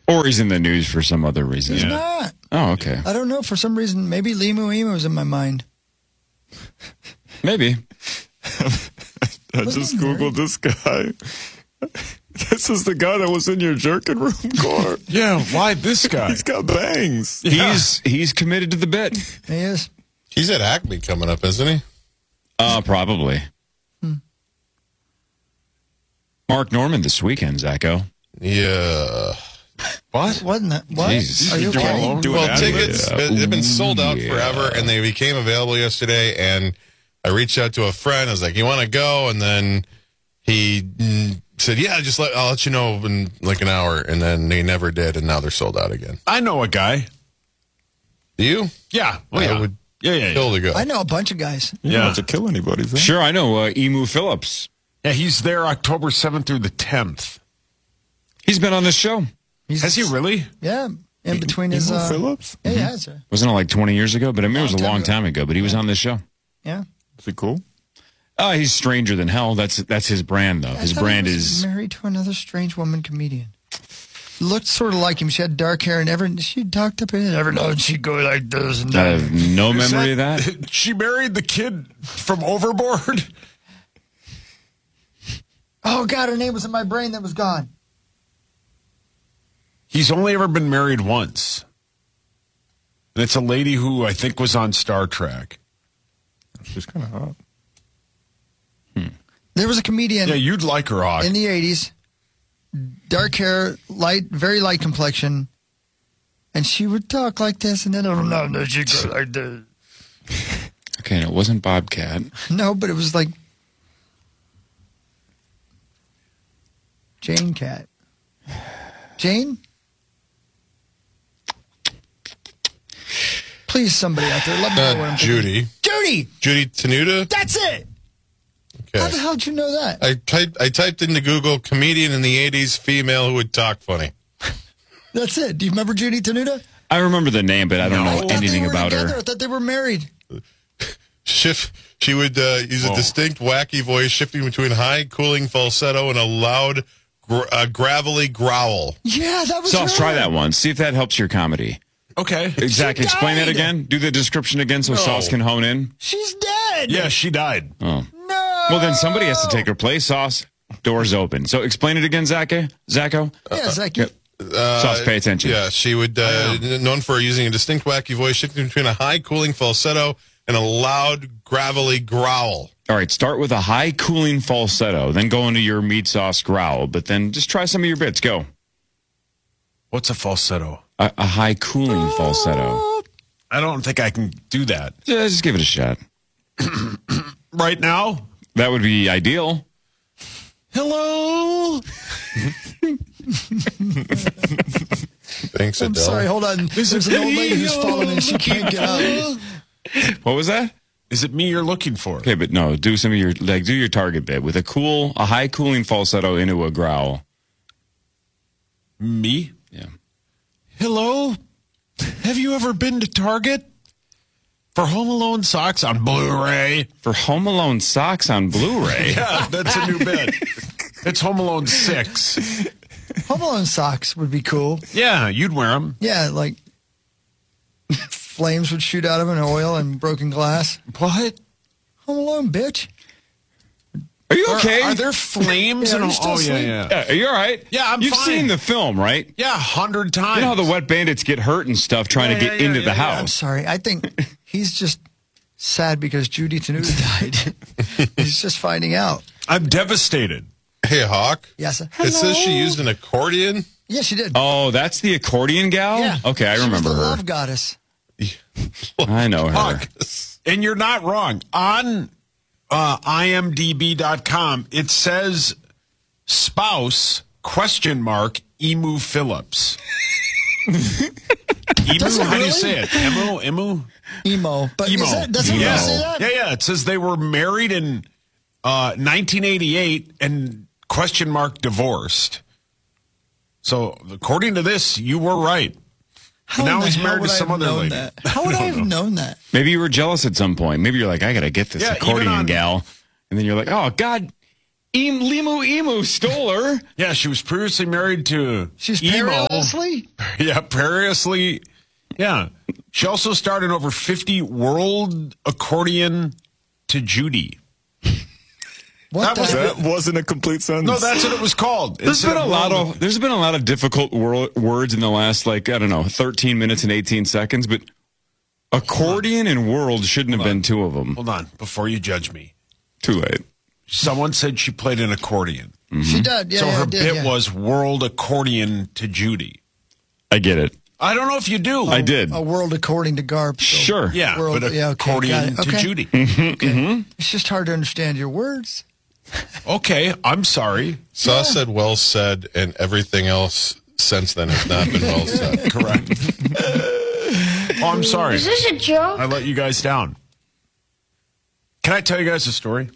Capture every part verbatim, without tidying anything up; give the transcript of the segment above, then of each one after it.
Or he's in the news for some other reason. He's Yeah. not. Oh, okay. I don't know. For some reason, maybe Limu Emu's in my mind. Maybe. I just Googled this guy. This is the guy that was in your jerkin room, Core. Yeah, why this guy? He's got bangs. Yeah. He's he's committed to the bit. He is. He's at Acme coming up, isn't he? Uh, probably. Hmm. Mark Norman this weekend, Zacho. Yeah. What? Wasn't that? What? Jesus. Are you Doing okay? alone? Doing Well, that, tickets, yeah. they've been sold out Ooh, forever, yeah. and they became available yesterday, and I reached out to a friend. I was like, you want to go? And then he mm, said, yeah, just let, I'll let you know in like an hour. And then they never did, and now they're sold out again. I know a guy. Do you? Yeah. Oh, I yeah. would yeah, yeah, yeah. Kill to go. I know a bunch of guys. You don't Yeah. have to kill anybody. Then. Sure, I know. Uh, Emu Phillips. Yeah, he's there October seventh through the tenth. He's been on this show. He's, Has he really? Yeah, in between his. Emo Uh, Phillips? yeah, he has. uh, Wasn't it like twenty years ago? But I mean, it was a Long time long ago. time ago. But he was on this show. Yeah. Is he cool? Uh, he's stranger than hell. That's that's his brand, though. I His thought brand he was is. married to another strange woman comedian. Looked sort of like him. She had dark hair, and every she talked up in it. Every now and she'd go like this and I that. have no Is memory of that. She married the kid from Overboard? Oh God, her name was in my brain. That was gone. He's only ever been married once. And it's a lady who I think was on Star Trek. She's kind of hot. There was a comedian Yeah, you'd like her, Hawk. in the eighties, dark hair, light, very light complexion, and she would talk like this, and then oh, no, no, she'd go like this. Okay, and it wasn't Bobcat. No, but it was like Jane Cat. Jane? Please, somebody out there, let me know what Uh, I'm thinking. Judy. Judy! Judy Tenuta? That's it! How the Okay. hell did you know that? I typed, I typed into Google comedian in the eighties, female who would talk funny. That's it. Do you remember Judy Tenuta? I remember the name, but I don't I know thought anything they were about together. her. I thought they were married. Shift, she would uh, use a Whoa. distinct, wacky voice, shifting between high, cooling falsetto and a loud, gr- uh, gravelly growl. Yeah, that was Sauce, her. try that one. See if that helps your comedy. Okay. Exactly. She Explain that died. again. Do the description again so Sauce can hone in. She's dead. Yeah, she died. Oh. No. Well, then somebody has to take her place. Sauce, doors open. So explain it again, Zacho. Zacho. Yeah, Zach. Yep. Uh, Sauce, pay attention. Yeah, she would, uh, known for using a distinct, wacky voice, shifting between a high, cooling falsetto and a loud, gravelly growl. All right, start with a high cooling falsetto, then go into your meat sauce growl, but then just try some of your bits. Go. What's a falsetto? A, a high cooling falsetto. I don't think I can do that. Yeah, just give it a shot. Right now? That would be ideal. Hello? Thanks, I'm Adele. sorry, hold on. There's an old lady who's fallen and she can't get up. What was that? Is it me you're looking for? Okay, but no, do some of your, like, do your target bit with a cool, a high cooling falsetto into a growl. Me? Yeah. Hello? Have you ever been to Target? For Home Alone socks on Blu-ray? For Home Alone socks on Blu-ray. Yeah, that's a new bit. It's Home Alone six. Home Alone socks would be cool. Yeah, you'd wear them. Yeah, like flames would shoot out of an oil and broken glass. What? Home Alone, bitch. Are you Are- okay? Are, there flames? Yeah, in are a- you still oh, yeah, asleep? yeah. Yeah, are you all right? Yeah, I'm You've fine. seen the film, right? Yeah, a hundred times. You know how the wet bandits get hurt and stuff trying Yeah, to get yeah, into yeah, the yeah, I'm house. sorry. I think he's just sad because Judy Tenuta died. He's just finding out. I'm devastated. Hey, Hawk. Yes. It says she used an accordion. Yeah, she did. Oh, that's the accordion gal? yeah. Okay, I She was remember the her. love goddess. I know her. Fuck. And you're not wrong. On uh, I M D B dot com, it says spouse, question mark, Emu Phillips. Emu, Does it how do you really? say it? Emu? Emu? Emo. But Emo. Is that, does it yeah. really say that? Yeah, yeah. It says they were married in uh, nineteen eighty-eight and question mark divorced. So according to this, you were right. How Now in the he's hell married would to I some have other known lady. that? How would I, I have don't known that? Maybe you were jealous at some point. Maybe you're like, I got to get this Yeah, even accordion on- gal. And then you're like, oh, God, Em, Limu Emu stole her. Yeah, she was previously married to She's Emo. perilously? Yeah, perilously. Yeah. She also starred in over fifty World Accordion to Judy. What That the was heck? That wasn't a complete sentence. No, that's what it was called. There's Instead been a lot World- of there's been a lot of difficult wor- words in the last like I don't know thirteen minutes and eighteen seconds, but accordion and world shouldn't have been two of them. Hold on, before you judge me. Too late. Someone said she played an accordion. She did. Yeah, so yeah, her did, bit yeah. was World Accordion to Judy. I get it. I don't know if you do. I did. A world according to Garp. so- Sure. Yeah, World- but yeah, okay, accordion got it. to Okay. Judy. It's just hard to understand your words. Okay, I'm sorry. Saw said, well said, and everything else since then has not been well said. Correct. Oh, I'm sorry. Is this a joke? I let you guys down. Can I tell you guys a story?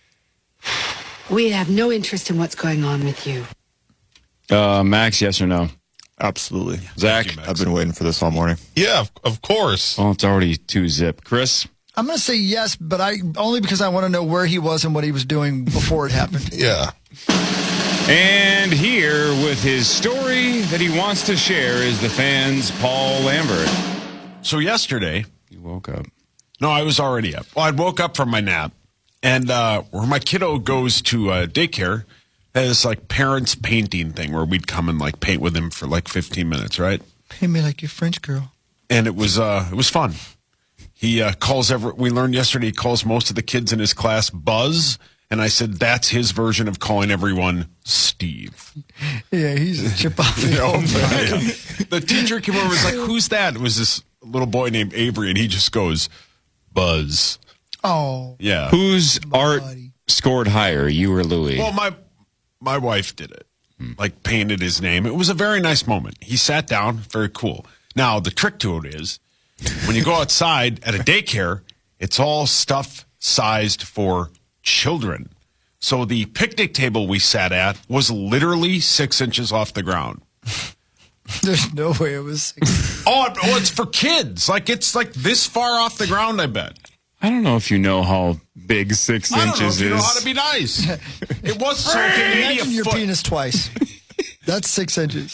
We have no interest in what's going on with you. Uh, Max, yes or no? Absolutely. Zach? Thank you, Max. I've been waiting for this all morning. Yeah, of, of course. Oh, it's already two zip. Chris? I'm going to say yes, but I only because I want to know where he was and what he was doing before it happened. Yeah. And here with his story that he wants to share is the fan's Paul Lambert. So yesterday, You woke up. no, I was already up. Well, I woke up from my nap, and uh, where my kiddo goes to uh, daycare, there's like parents painting thing where we'd come and like paint with him for like fifteen minutes, right? Paint me like your French girl. And it was uh, it was fun. He uh, calls every. We learned yesterday he calls most of the kids in his class Buzz, and I said that's his version of calling everyone Steve. Yeah, he's a chip off the old Yeah. The teacher came over and was like, "Who's that?" It was this little boy named Avery, and he just goes, "Buzz." Oh, Yeah. Whose art buddy. scored higher, you or Louis? Well, my my wife did it. Like painted his name. It was a very nice moment. He sat down, very cool. Now the trick to it is when you go outside at a daycare, it's all stuff sized for children. So the picnic table we sat at was literally six inches off the ground. there's no way it was. Six. Oh, it- oh, it's for kids. Like it's like this far off the ground, I bet. I don't know if you know how big six I don't know inches if you know is. how to be nice. It was so it can maybe a Imagine your foot. penis twice. That's six inches.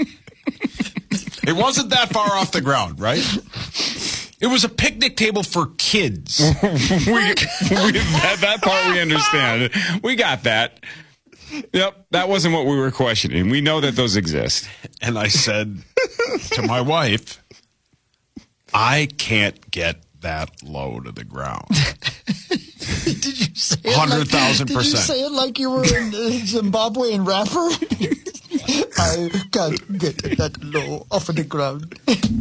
It wasn't that far off the ground, right? It was a picnic table for kids. we, we, that, that part we understand. We got that. Yep, that wasn't what we were questioning. We know that those exist. And I said to my wife, I can't get that low to the ground. Did you say it one hundred like- thousand Did you percent. say it like you were in uh, Zimbabwean rapper? I can't get that low off of the ground.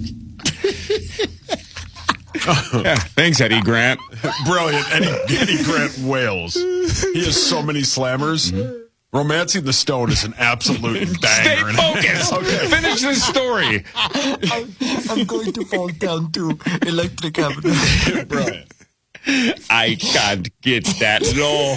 Yeah, thanks, Eddie Grant. Brilliant. Eddie, Eddie Grant Wales. He has so many slammers. Romancing the Stone is an absolute Stay banger. focused. Finish this story. I'm, I'm going to fall down to Electric Avenue. Brilliant. I can't get that low.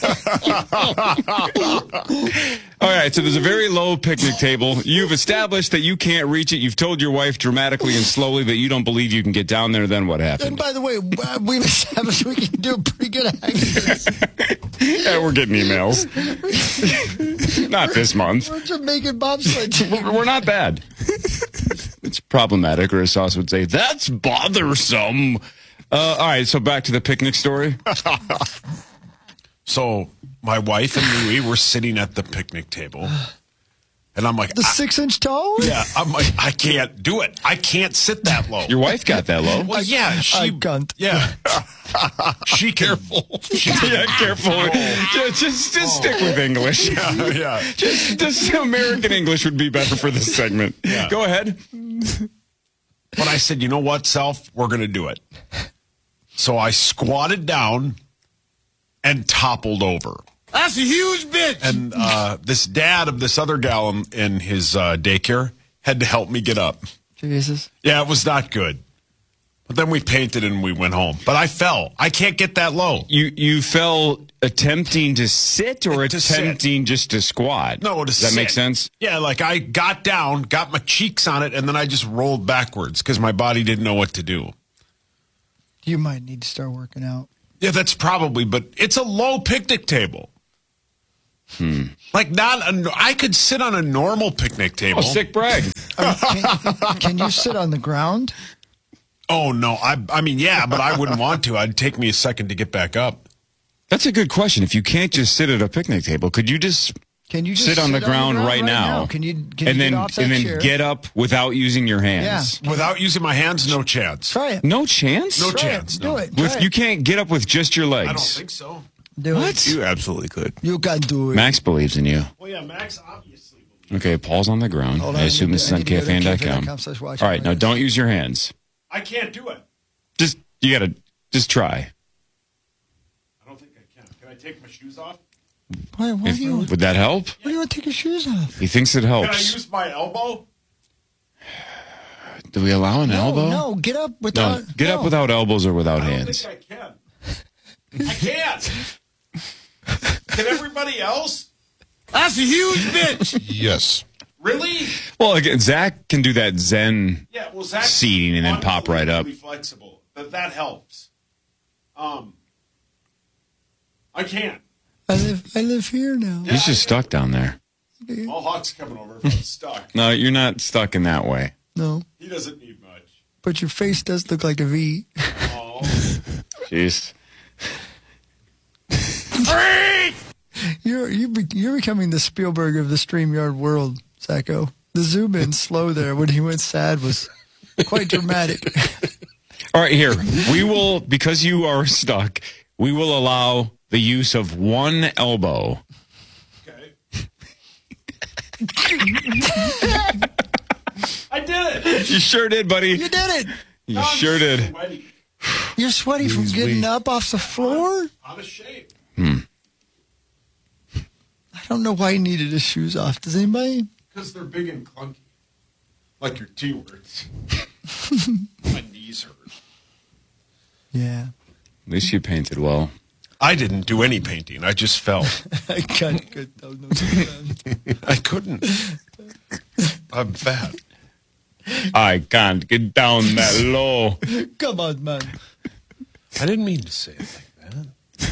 All right, so there's a very low picnic table. You've established that you can't reach it. You've told your wife dramatically and slowly that you don't believe you can get down there. Then what And happened? by the way, uh, we've established we can do a pretty good accent. Yeah, we're getting emails. Not this month. We're Jamaican bobsled team. We're we're not bad. It's problematic, or as Sauce would say, that's bothersome. Uh, all right, so back to the picnic story. So my wife and Louie were sitting at the picnic table. And I'm like, The I- six-inch tall? yeah, I'm like, I can't do it. I can't sit that low. Your wife got that low. Well, yeah, she. I can't. Yeah, she careful. She Yeah, careful. Just, just, just stick with English. yeah, yeah. Just, just American English would be better for this segment. Yeah. Go ahead. But I said, you know what, Self? We're going to do it. So I squatted down and toppled over. That's a huge bitch. And uh, this dad of this other gal in, in his uh, daycare had to help me get up. Jesus. Yeah, it was not good. But then we painted and we went home. But I fell. I can't get that low. You you fell attempting to sit or To sit. attempting just to squat? No, to Does that sit. make sense? Yeah, like I got down, got my cheeks on it, and then I just rolled backwards because my body didn't know what to do. You might need to start working out. Yeah, that's probably, but it's a low picnic table. Hmm. Like not a, I could sit on a normal picnic table. Oh, sick brag. Uh, can, can you sit on the ground? Oh no, I I mean yeah, but I wouldn't want to. It'd take me a second to get back up. That's a good question. If you can't just sit at a picnic table, could you just Can you just sit on the ground, right, now? Can you can and you then get off that and then chair? get up without using your hands? Without using my hands, no chance. Try it. No chance. No Try chance. It. no. Do it. Try With it. you can't get up with just your legs. I don't think so. Do What? It. You absolutely could. You can do it. Max believes in you. Well, yeah, Max obviously believes. Okay, Paul's on the ground. Hold I on, assume I need this is to- I on need to go to K F A N dot K F A N dot com. com slash watch All right, it. now don't use your hands. I can't do it. Just you gotta just try. I don't think I can. Can I take my shoes off? Why, why If- do you, why would that help? do you want to take your shoes off? He thinks it Can I helps. use my elbow? Do we allow an No, elbow? no, get up No, without. get no. up without elbows or without I don't hands. think I can. I can't. Can everybody else? That's a huge bitch. Yes. Really? Well, again, Zach can do that Zen. Yeah. Well, Zach's Seating and then pop right up. unbelievably Flexible, but that helps. Um, I can't. I live. I live here now. He's just stuck down there. All Hawk's coming over if I'm stuck. No, you're not stuck in that way. No, He doesn't need much. but your face does look like a V. Oh, Jeez. You're you be, you're becoming the Spielberg of the StreamYard world, Zacho. The zoom in slow there when he went sad was quite dramatic. All right, here. We will, because you are stuck, we will allow the use of one elbow. okay. I did it. You sure did, buddy. You did it. You sure did. Sweaty. You're sweaty from getting up off the floor. Out of shape. I don't know why he needed his shoes off. Does anybody? Because they're big and clunky. Like your T words. My knees hurt. Yeah. At least you painted well. I didn't do any painting. I just fell. I can't get down those. I couldn't. I'm fat. I can't get down that low. Come on, man. I didn't mean to say it like that.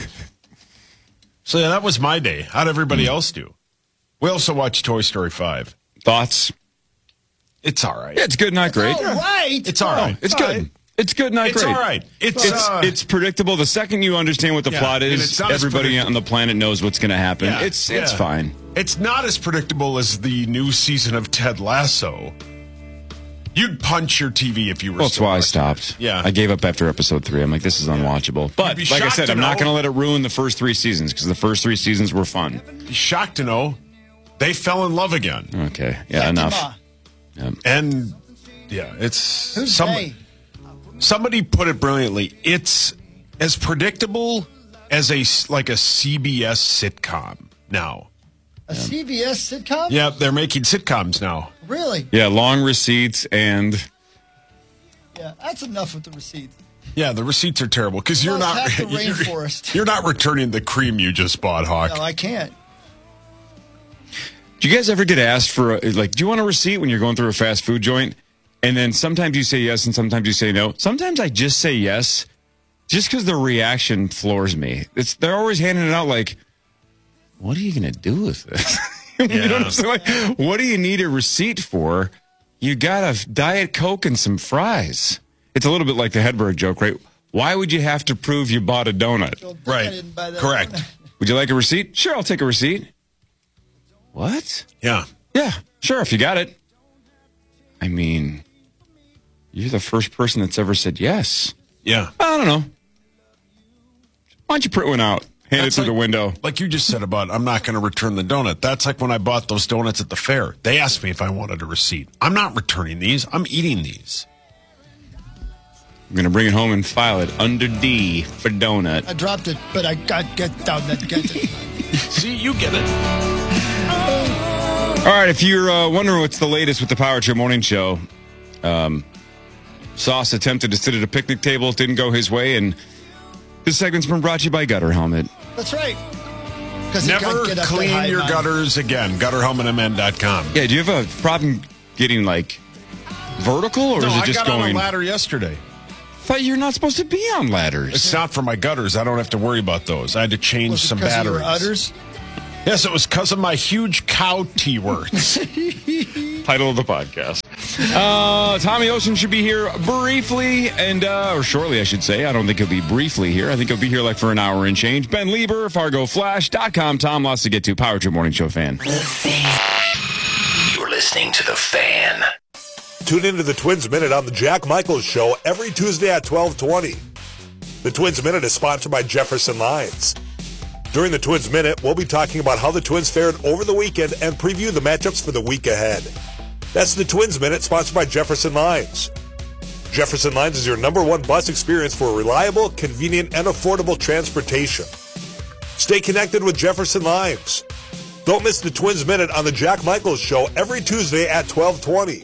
So yeah, that was my day. How'd everybody else do? We also watched Toy Story five. Thoughts? It's all right. Yeah, it's good, not great. All right. It's all right. It's good. It's good, not It's great. all right. It's It's uh, it's predictable. The second you understand what the Yeah, plot and is, it's not as everybody predictable. on the planet knows what's going to happen. yeah, it's it's yeah. fine. It's not as predictable as the new season of Ted Lasso. You'd punch your T V if you were. Well, that's still why I watching stopped. it. Yeah, I gave up after episode three. I'm like, this is unwatchable. But be like I shocked said, to I'm not know- going to let it ruin the first three seasons because the first three seasons were fun. Be shocked to know they fell in love again. Okay, yeah, enough. And yeah, it's Who's some- they? somebody put it brilliantly. It's as predictable as a like a C B S sitcom now. A C B S sitcom? Yeah, they're making sitcoms now. Really? Yeah, long receipts and Yeah. That's enough with the receipts. Yeah, the receipts are terrible because you're Lost not half the you're, rainforest. you're not returning the cream you just bought, Hawk. No, I can't. do you guys ever get asked for a, like, do you want a receipt when you're going through a fast food joint? And then sometimes you say yes and sometimes you say no. Sometimes I just say yes just because the reaction floors me. It's they're always handing it out like, what are you going to do with this? You know what I'm saying? Like, what do you need a receipt for? You got a Diet Coke and some fries. It's a little bit like the Hedberg joke, right? Why would you have to prove you bought a donut? Don't think I Right. didn't buy that Correct. one. Would you like a receipt? Sure, I'll take a receipt. What? Yeah. Yeah, sure, if you got it. I mean, you're the first person that's ever said yes. Yeah. I don't know. Why don't you print one out? Hand That's it through like- the window. Like you just said about, I'm not going to return the donut. That's like when I bought those donuts at the fair. They asked me if I wanted a receipt. I'm not returning these. I'm eating these. I'm going to bring it home and file it under D for donut. I dropped it, but I got get down that get it. See, you get it. All right, if you're uh, wondering what's the latest with the Power Trip Morning Show, um, Sauce attempted to sit at a picnic table. It didn't go his way, and this segment's been brought to you by Gutter Helmet. That's right. 'Cause you Never can't get up that clean high, your man. gutters again. gutter helmet m n dot com. Yeah, do you have a problem getting, like, vertical, or No, is it I just got going... on a ladder yesterday. I thought you're not supposed to be on ladders. It's not for my gutters. I don't have to worry about those. I had to change Was it some because of your batteries. udders? Yes, it was because of my huge cow T-words. Title of the podcast. Uh, Tommy Olsen should be here briefly, and uh, or shortly, I should say. I don't think he'll be briefly here. I think he'll be here like for an hour and change. Ben Lieber, Fargo Flash dot com. Tom, lots to get to. Power Trip Morning Show fan. You're listening to The Fan. Tune into the Twins Minute on the Jack Michaels Show every Tuesday at twelve twenty. The Twins Minute is sponsored by Jefferson Lines. During the Twins Minute, we'll be talking about how the Twins fared over the weekend and preview the matchups for the week ahead. That's the Twins Minute, sponsored by Jefferson Lines. Jefferson Lines is your number one bus experience for reliable, convenient, and affordable transportation. Stay connected with Jefferson Lines. Don't miss the Twins Minute on the Jack Michaels Show every Tuesday at twelve twenty.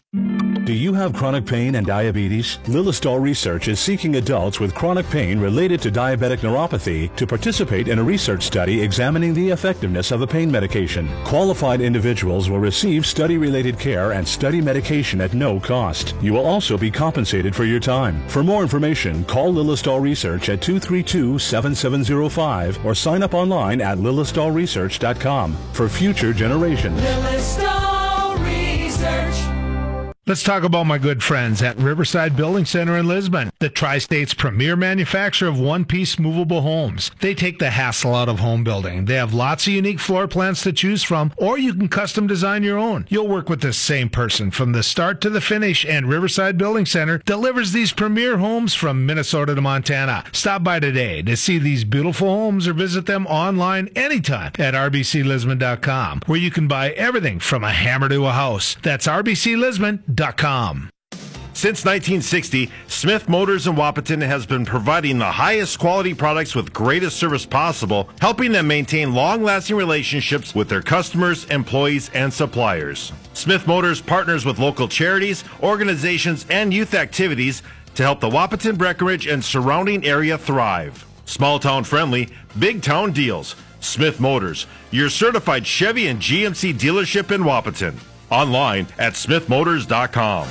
Do you have chronic pain and diabetes? Lilistol Research is seeking adults with chronic pain related to diabetic neuropathy to participate in a research study examining the effectiveness of the pain medication. Qualified individuals will receive study-related care and study medication at no cost. You will also be compensated for your time. For more information, call Lilistol Research at two three two, seven seven zero five or sign up online at lilistol research dot com for future generations. Lilistol Research. Let's talk about my good friends at Riverside Building Center in Lisbon, the Tri-State's premier manufacturer of one-piece movable homes. They take the hassle out of home building. They have lots of unique floor plans to choose from, or you can custom design your own. You'll work with the same person from the start to the finish, and Riverside Building Center delivers these premier homes from Minnesota to Montana. Stop by today to see these beautiful homes or visit them online anytime at r b c lisbon dot com, where you can buy everything from a hammer to a house. That's r b c lisbon dot com. Since nineteen sixty, Smith Motors in Wahpeton has been providing the highest quality products with greatest service possible, helping them maintain long-lasting relationships with their customers, employees, and suppliers. Smith Motors partners with local charities, organizations, and youth activities to help the Wahpeton, Breckenridge, and surrounding area thrive. Small-town friendly, big-town deals. Smith Motors, your certified Chevy and G M C dealership in Wahpeton. Online at smith motors dot com.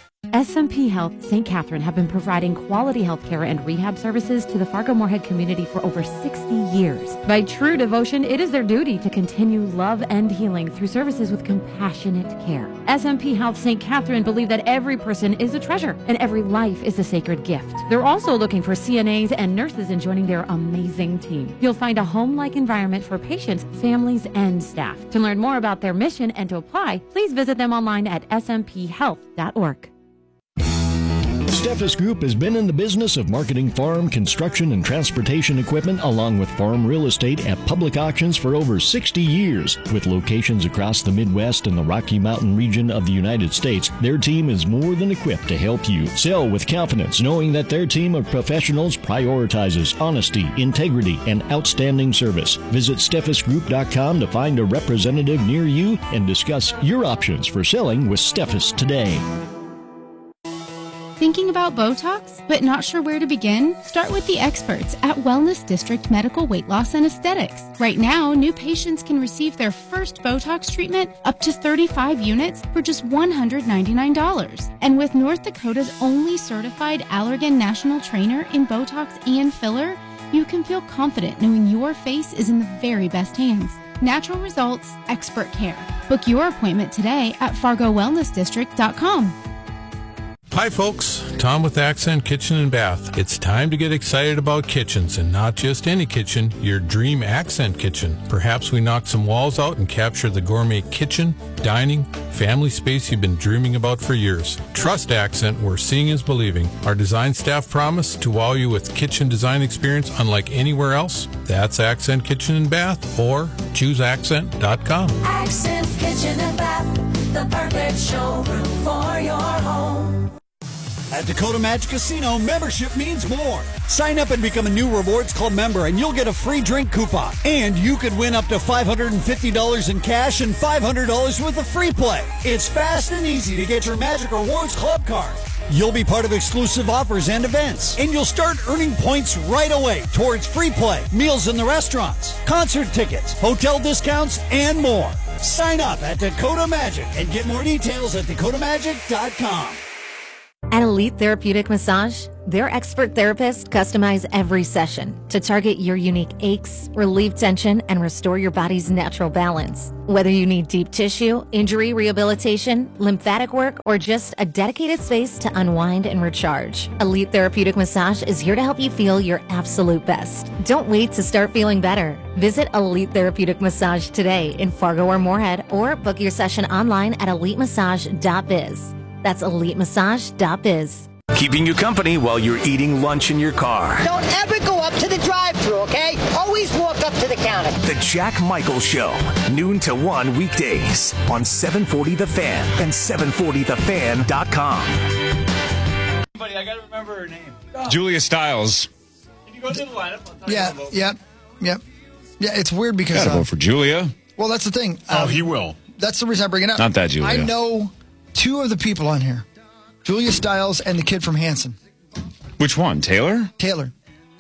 S M P Health Saint Catherine have been providing quality health care and rehab services to the Fargo-Moorhead community for over sixty years. By true devotion, it is their duty to continue love and healing through services with compassionate care. S M P Health Saint Catherine believe that every person is a treasure and every life is a sacred gift. They're also looking for C N As and nurses in joining their amazing team. You'll find a home-like environment for patients, families, and staff. To learn more about their mission and to apply, please visit them online at s m p health dot org. Steffes Group has been in the business of marketing farm, construction, and transportation equipment along with farm real estate at public auctions for over sixty years. With locations across the Midwest and the Rocky Mountain region of the United States, their team is more than equipped to help you sell with confidence, knowing that their team of professionals prioritizes honesty, integrity, and outstanding service. Visit steffes group dot com to find a representative near you and discuss your options for selling with Steffes today. Thinking about Botox, but not sure where to begin? Start with the experts at Wellness District Medical Weight Loss and Aesthetics. Right now, new patients can receive their first Botox treatment up to thirty-five units for just one hundred ninety-nine dollars. And with North Dakota's only certified Allergan national trainer in Botox and filler, you can feel confident knowing your face is in the very best hands. Natural results, expert care. Book your appointment today at fargo wellness district dot com. Hi folks, Tom with Accent Kitchen and Bath. It's time to get excited about kitchens, and not just any kitchen, your dream Accent kitchen. Perhaps we knock some walls out and capture the gourmet kitchen, dining, family space you've been dreaming about for years. Trust Accent, where seeing is believing. Our design staff promise to wow you with kitchen design experience unlike anywhere else. That's Accent Kitchen and Bath, or choose accent dot com. Accent Kitchen and Bath, the perfect showroom for your home. At Dakota Magic Casino, membership means more. Sign up and become a new Rewards Club member, and you'll get a free drink coupon. And you could win up to five hundred fifty dollars in cash and five hundred dollars worth of free play. It's fast and easy to get your Magic Rewards Club card. You'll be part of exclusive offers and events, and you'll start earning points right away towards free play, meals in the restaurants, concert tickets, hotel discounts, and more. Sign up at Dakota Magic and get more details at dakota magic dot com. At Elite Therapeutic Massage, their expert therapists customize every session to target your unique aches, relieve tension, and restore your body's natural balance. Whether you need deep tissue, injury rehabilitation, lymphatic work, or just a dedicated space to unwind and recharge, Elite Therapeutic Massage is here to help you feel your absolute best. Don't wait to start feeling better. Visit Elite Therapeutic Massage today in Fargo or Moorhead, or book your session online at elite massage dot biz. That's elite massage dot biz. Keeping you company while you're eating lunch in your car. Don't ever go up to the drive-thru, okay? Always walk up to the counter. The Jack Michaels Show, noon to one weekdays on seven forty The Fan and seven forty the fan dot com. Buddy, I gotta remember her name. Julia Stiles. Can you go to the lineup? I'll tell Yeah, you what yeah, yeah. Yeah, it's weird because... Gotta uh, vote for Julia. Well, that's the thing. Oh, Um, he will. That's the reason I bring it up. Not that Julia. I know two of the people on here. Julia Stiles and the kid from Hanson. Which one? Taylor? Taylor.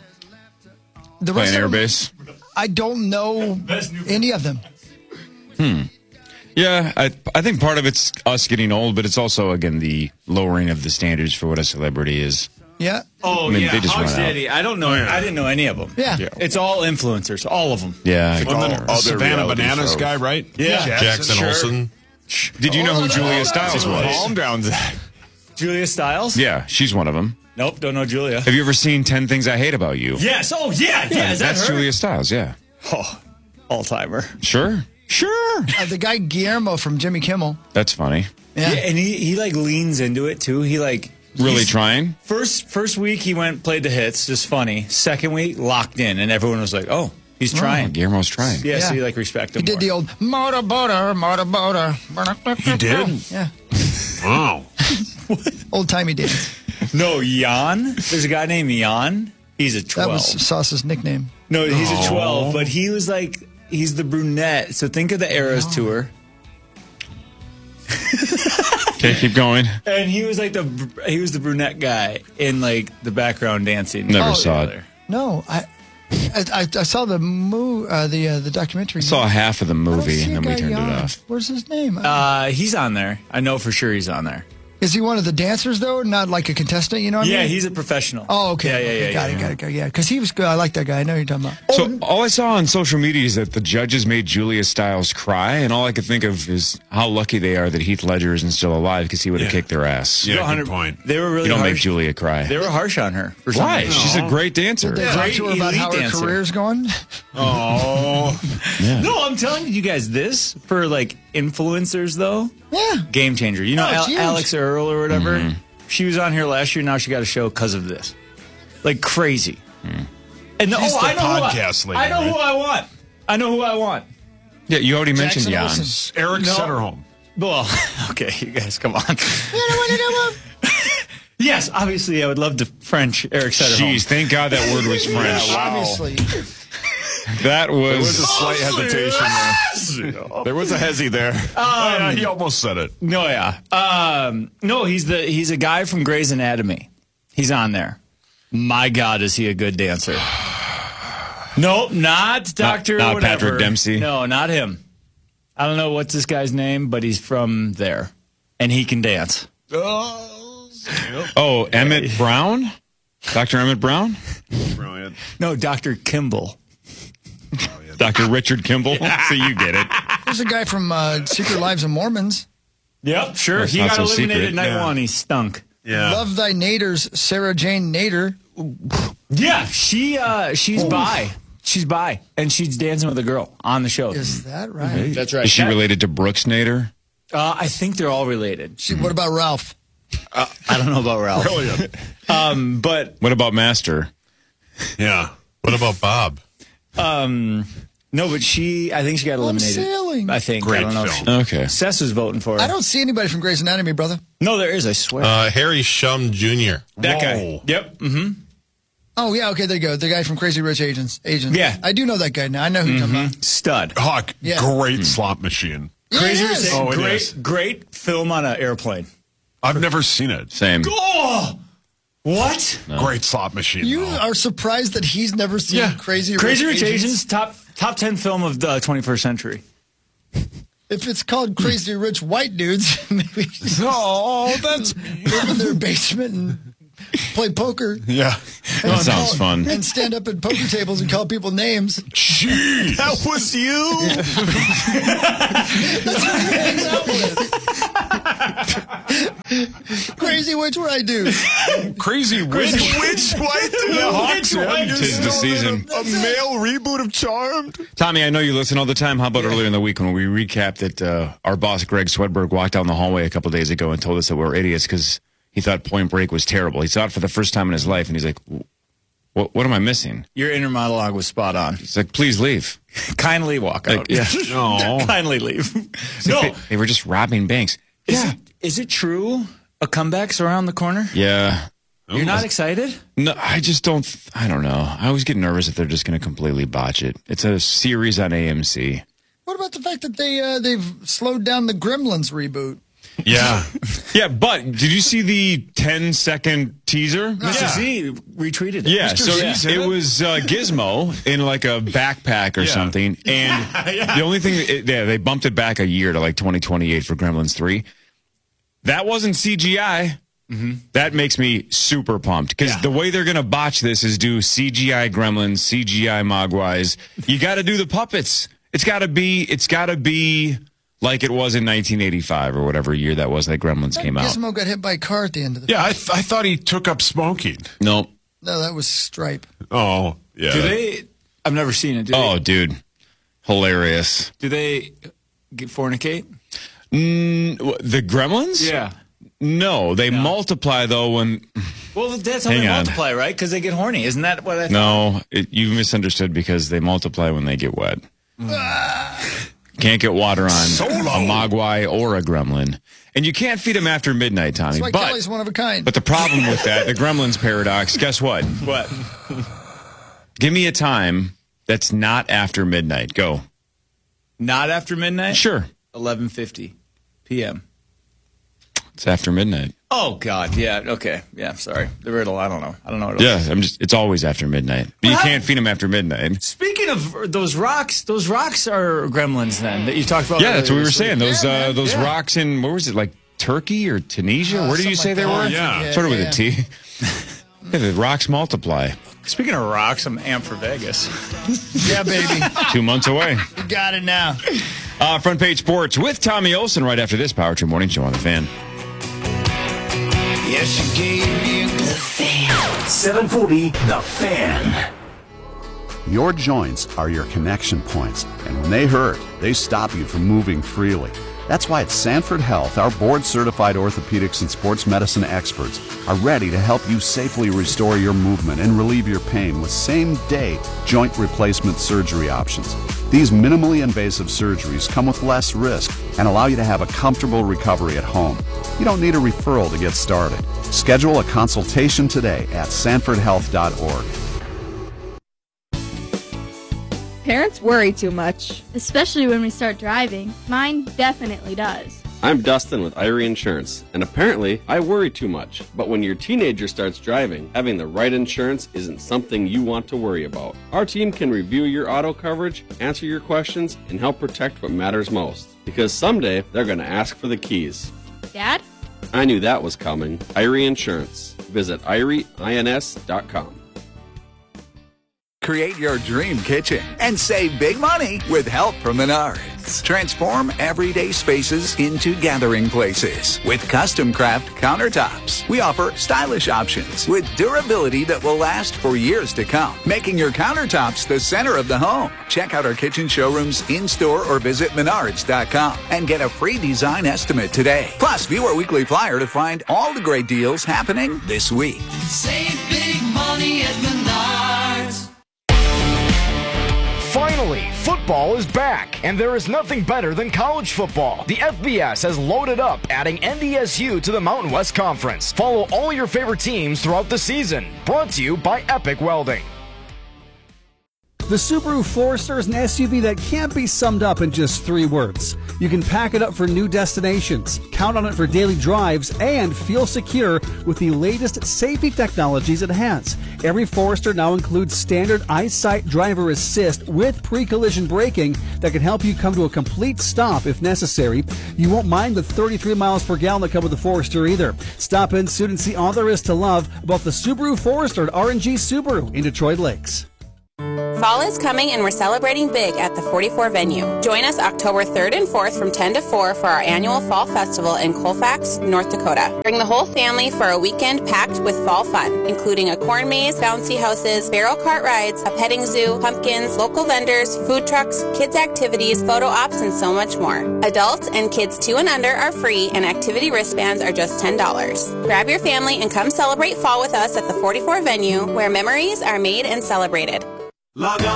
The Playing of them, airbase? I don't know any of them. Hmm. Yeah, I I think part of it's us getting old, but it's also, again, the lowering of the standards for what a celebrity is. Yeah. Oh, I mean, yeah. they just Hogs run out. Daddy. I don't know. I didn't know any of them. Yeah. It's all influencers, all of them. Yeah. And then Other Savannah reality Bananas shows. guy, right? Yeah. Jackson, Jackson, sure. Olsen. Did you know who Oh, Julia no, Stiles no, no. was? Calm down, Zach. Julia Stiles? Yeah, she's one of them. Nope, don't know Julia. Have you ever seen ten Things I Hate About You? Yes. Oh, yeah. Yeah. Is that That's her? Julia Stiles, yeah. Oh, all timer. Sure. Sure. Uh, the guy Guillermo from Jimmy Kimmel. That's funny. Yeah. and he, he like leans into it too. He like Really he's- trying? First first week he went played the hits, just funny. Second week locked in, and everyone was like, "Oh, he's Oh, trying." Guillermo's trying. Yeah, so Yeah. you like respect He him. did more. the old motor boater, motor boater. He did? Yeah. Wow. Old timey dance. No, Jan. There's a guy named Jan. He's a twelve. That was Sauce's nickname. No, he's Oh. a twelve, but he was like he's the brunette. So think of the Eras Oh. tour. Okay, keep going. And he was like the he was the brunette guy in like the background dancing. Never Oh, saw it. together. No, I, I, I, I saw the mo- uh, the uh, the documentary. Saw half of the I don't movie see and a then we guy turned it yawn. off. Where's his name? Uh, he's on there. I know for sure he's on there. Is he one of the dancers though? Not like a contestant, you know what I Yeah, mean? he's a professional. Oh, okay. Yeah, yeah, okay. yeah, Got yeah, it, got it, got it. Yeah, because he was good. I like that guy. I know who you're talking about. So all I saw on social media is that the judges made Julia Stiles cry, and all I could think of is how lucky they are that Heath Ledger isn't still alive because he would have Yeah. kicked their ass. Yeah, one good hundred point. They were really You don't make harsh. Julia cry. They were harsh on her. For some Why? reason. She's a great dancer. They Yeah. talked to her about Elite how her dancer. career's going. Oh. No, I'm telling you guys this for like influencers though. Yeah. Game changer. You know Oh, it's Al- huge. Alex Earl or whatever. Mm-hmm. She was on here last year. Now she got a show because of this. Like crazy. Hmm. And the, She's oh, the I know who podcast I, lady, I know who right? I want. I know who I want. Yeah, you already mentioned Jackson Jan. Olsen. Eric No. Setterholm. Well, okay, you guys, come on. Yes, obviously, I would love to French Eric Setterholm. Jeez, thank God that word was French. Obviously. That There was a was. slight hesitation there. There was a hezzy there. Yeah, he almost said it. No, yeah. Um, no, he's the he's a guy from Grey's Anatomy. He's on there. My God, is he a good dancer? Nope, not Doctor not whatever. Patrick Dempsey? No, not him. I don't know what's this guy's name, but he's from there, and he can dance. Oh, Emmett Brown? Doctor Emmett Brown? Brilliant. No, Doctor Kimball. Doctor Richard Kimball? So you get it. There's a guy from uh, Secret Lives of Mormons. Yep, sure. That's he not got so eliminated secret. at night Yeah. one. He stunk. Yeah. Love Thy Naders, Sarah Jane Nader. Yeah, she uh, she's bi. She's bi, and she's dancing with a girl on the show. Is that right? That's right. Is she That- related to Brooks Nader? Uh, I think they're all related. She, what about Ralph? Uh, I don't know about Ralph. Brilliant. Um, but What about Master? Yeah. What about Bob? um, no, but she. I think she got eliminated. sailing. I think. Great I don't know. if film. she- Okay. Sess was voting for her. I don't see anybody from Grey's Anatomy, brother. No, there is. I swear. Uh, Harry Shum Junior that guy. Whoa. Yep. Mm-hmm. Oh, yeah, okay, there you go. The guy from Crazy Rich Agents. Agents. Yeah. I do know that guy now. I know who you're talking about. Stud. Hawk, Yeah. great slot machine. Crazy Yes. Rich. Oh, it great, is. great film on an airplane. I've never seen it. Same. Oh, what? Great slot machine. You though. are surprised that he's never seen Yeah. Crazy Rich Crazy Rich Agents? Asians top top ten film of the twenty-first century. if it's called Crazy Rich White Dudes, maybe oh, that's live in their basement and play poker. Yeah, and that sounds call, fun. And stand up at poker tables and call people names. Jeez, that was you. That's what he hangs out with. Crazy Witch White Dude. Crazy Witch Witch White Dude. Yeah, Hawks, yeah, Tis the season. A male reboot of Charmed. Tommy, I know you listen all the time. How about earlier in the week when we recapped that uh, our boss, Greg Swedberg, walked down the hallway a couple days ago and told us that we're idiots because he thought Point Break was terrible. He saw it for the first time in his life, and he's like, what, what am I missing? Your inner monologue was spot on. He's like, please leave. Kindly walk Like, out. yeah. No. Kindly leave. No. No. They, they were just robbing banks. Is, Yeah. it, is it true a comeback's around the corner? Yeah. You're not excited? No, I just don't. I don't know. I always get nervous if they're just going to completely botch it. It's a series on A M C. What about the fact that they uh, they've slowed down the Gremlins reboot? Yeah. Yeah, but did you see the ten second teaser? Mister Z retweeted it. Yeah, Mister so Z it, said it was uh, Gizmo in like a backpack or Yeah. something. And Yeah. the only thing, it, yeah, they bumped it back a year to like twenty twenty-eight for Gremlins three. That wasn't C G I. Mm-hmm. That makes me super pumped because the way they're going to botch this is do C G I Gremlins, C G I Mogwais. You got to do the puppets. It's got to be, it's got to be like it was in nineteen eighty-five or whatever year that was that Gremlins came out. Gizmo got hit by a car at the end of the Yeah, I, th- I thought he took up smoking. Nope. No, that was Stripe. Oh, yeah. Do they? I've never seen it. Do Oh, they, dude. Hilarious. do they get fornicate? Mm, wh- the Gremlins? Yeah. No, they multiply though when. Well, that's how Hang they on. multiply, right? Because they get horny. Isn't that what I thought? No, it, you misunderstood because they multiply when they get wet. Can't get water on a Mogwai or a Gremlin. And you can't feed them after midnight, Tommy. That's why But, Kelly's one of a kind. but the problem with that, the Gremlins paradox, guess what? What? Give me a time that's not after midnight. Go. Not after midnight? Sure. eleven fifty p.m. It's after midnight. Oh, God. Yeah. Okay. Yeah. Sorry. The riddle. I don't know. I don't know what it Yeah, was. I'm just. It's always after midnight. But you What? can't feed them after midnight. Speaking of those rocks, those rocks are gremlins then that you talked about. Yeah, that's what we earlier were this saying. week. Those Yeah, uh, man. those Yeah. rocks in, where was it, like Turkey or Tunisia? Uh, Where did you say something they like were? that. Yeah. Sort of with Yeah, a T. Yeah, the rocks multiply. Speaking of rocks, I'm amped for Vegas. Yeah, baby. Two months away. You got it now. Uh, front page sports with Tommy Olson right after this Power Trip Morning Show on The Fan. Yes, you gave me the fan. seven forty The Fan. Your joints are your connection points, and when they hurt, they stop you from moving freely. That's why at Sanford Health, our board-certified orthopedics and sports medicine experts are ready to help you safely restore your movement and relieve your pain with same-day joint replacement surgery options. These minimally invasive surgeries come with less risk and allow you to have a comfortable recovery at home. You don't need a referral to get started. Schedule a consultation today at sanford health dot org. Parents worry too much, especially when we start driving. Mine definitely does. I'm Dustin with Irie Insurance, and apparently I worry too much. But when your teenager starts driving, having the right insurance isn't something you want to worry about. Our team can review your auto coverage, answer your questions, and help protect what matters most. Because someday they're going to ask for the keys. Dad? I knew that was coming. Irie Insurance. Visit irie ins dot com. Create your dream kitchen and save big money with help from Menards. Transform everyday spaces into gathering places with custom craft countertops. We offer stylish options with durability that will last for years to come, making your countertops the center of the home. Check out our kitchen showrooms in-store or visit menards dot com and get a free design estimate today. Plus, view our weekly flyer to find all the great deals happening this week. Save big money at Menards. Finally, football is back, and there is nothing better than college football. The F B S has loaded up, adding N D S U to the Mountain West Conference. Follow all your favorite teams throughout the season. Brought to you by Epic Welding. The Subaru Forester is an S U V that can't be summed up in just three words. You can pack it up for new destinations, count on it for daily drives, and feel secure with the latest safety technologies it has. Every Forester now includes standard EyeSight driver assist with pre-collision braking that can help you come to a complete stop if necessary. You won't mind the thirty-three miles per gallon that come with the Forester either. Stop in soon and see all there is to love about the Subaru Forester at R and G Subaru in Detroit Lakes. Fall is coming and we're celebrating big at the forty-four venue. Join us October third and fourth from ten to four for our annual Fall Festival in Colfax, North Dakota. Bring the whole family for a weekend packed with fall fun, including a corn maze, bouncy houses, barrel cart rides, a petting zoo, pumpkins, local vendors, food trucks, kids activities, photo ops, and so much more. Adults and kids two and under are free and activity wristbands are just ten dollars. Grab your family and come celebrate fall with us at the forty-four venue where memories are made and celebrated. Log on.